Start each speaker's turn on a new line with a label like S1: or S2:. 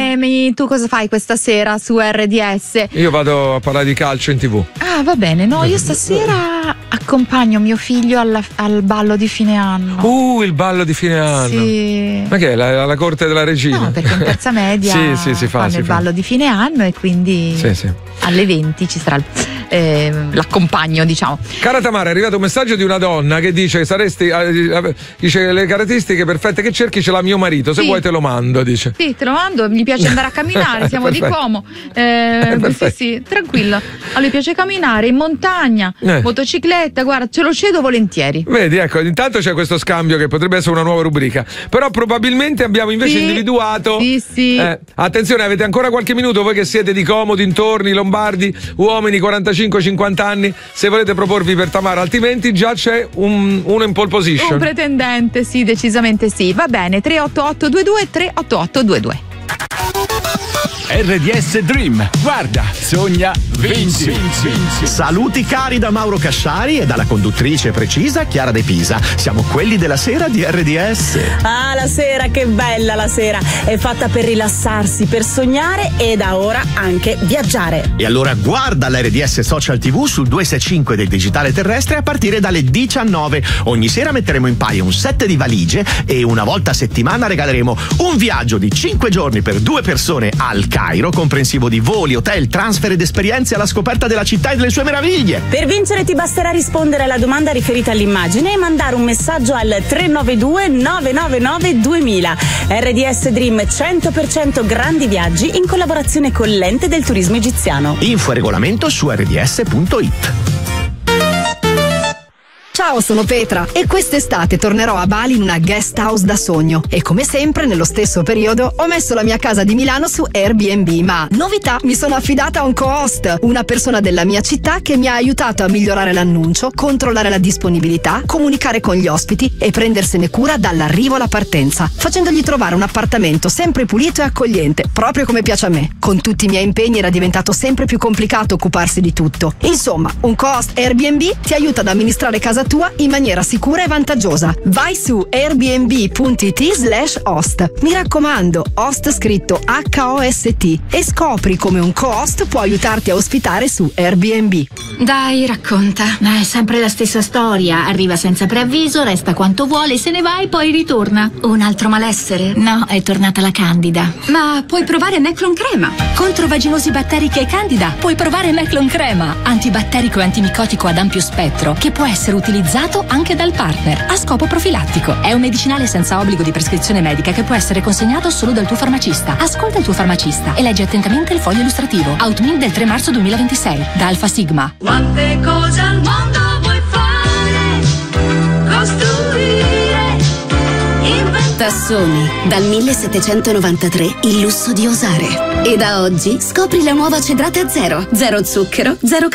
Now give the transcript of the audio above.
S1: Emi, tu cosa fai questa sera su RDS?
S2: Io vado a parlare di calcio in TV.
S1: Ah, va bene, no, io stasera accompagno mio figlio al ballo di fine anno.
S2: Il ballo di fine anno.
S1: Sì.
S2: Ma che è la corte della regina?
S1: No, perché in terza media
S2: si fa
S1: il ballo di fine anno e quindi alle 20 ci sarà l'accompagno, diciamo.
S2: Cara Tamara, è arrivato un messaggio di una donna che dice dice le caratteristiche perfette che cerchi ce l'ha mio marito, se vuoi te lo mando, dice.
S1: Sì, te lo mando, gli piace andare a camminare, siamo di Como. Sì, tranquillo. A lui piace camminare in montagna, motocicletta, guarda, ce lo cedo volentieri.
S2: Vedi, ecco, intanto c'è questo scambio che potrebbe essere una nuova rubrica, però probabilmente abbiamo invece individuato.
S1: Sì.
S2: Attenzione, avete ancora qualche minuto voi che siete di Como, dintorni, lombardi, uomini 45-50 anni, se volete proporvi per Tamara, altrimenti già c'è uno in pole position.
S1: Un pretendente, sì, decisamente sì. Va bene, 38822 38822.
S3: RDS Dream. Guarda, sogna, vinci.
S4: Saluti cari da Mauro Casciari e dalla conduttrice precisa Chiara De Pisa. Siamo quelli della sera di RDS.
S5: Ah, la sera, che bella la sera. È fatta per rilassarsi, per sognare e da ora anche viaggiare.
S4: E allora guarda la RDS Social TV sul 265 del digitale terrestre a partire dalle 19. Ogni sera metteremo in paio un set di valigie e una volta a settimana regaleremo un viaggio di 5 giorni per 2 persone al Cairo, comprensivo di voli, hotel, transfer ed esperienze alla scoperta della città e delle sue meraviglie.
S5: Per vincere ti basterà rispondere alla domanda riferita all'immagine e mandare un messaggio al 392 999 2000. RDS Dream 100% grandi viaggi in collaborazione con l'Ente del Turismo Egiziano.
S4: Info e regolamento su rds.it.
S6: Ciao, sono Petra e quest'estate tornerò a Bali in una guest house da sogno e come sempre nello stesso periodo ho messo la mia casa di Milano su Airbnb, ma novità, mi sono affidata a un co-host, una persona della mia città che mi ha aiutato a migliorare l'annuncio, controllare la disponibilità, comunicare con gli ospiti e prendersene cura dall'arrivo alla partenza, facendogli trovare un appartamento sempre pulito e accogliente, proprio come piace a me. Con tutti i miei impegni era diventato sempre più complicato occuparsi di tutto. Insomma, un co-host Airbnb ti aiuta ad amministrare casa tua in maniera sicura e vantaggiosa. Vai su airbnb.it/host. Mi raccomando, host scritto HOST, e scopri come un co-host può aiutarti a ospitare su Airbnb.
S7: Dai, racconta. È sempre la stessa storia. Arriva senza preavviso, resta quanto vuole, se ne va e poi ritorna. Un altro malessere? No, è tornata la Candida.
S8: Ma puoi provare Meclon Crema. Contro vaginosi batteriche e Candida puoi provare Meclon Crema, antibatterico e antimicotico ad ampio spettro, che può essere utilizzato anche dal partner a scopo profilattico. È un medicinale senza obbligo di prescrizione medica che può essere consegnato solo dal tuo farmacista. Ascolta il tuo farmacista e leggi attentamente il foglio illustrativo. Outmin del 3 marzo 2026 da Alfa Sigma.
S9: Quante cose al mondo vuoi fare, costruire, inventare.
S10: Tassoni, dal 1793 il lusso di osare. E da oggi scopri la nuova cedrata zero zucchero, zero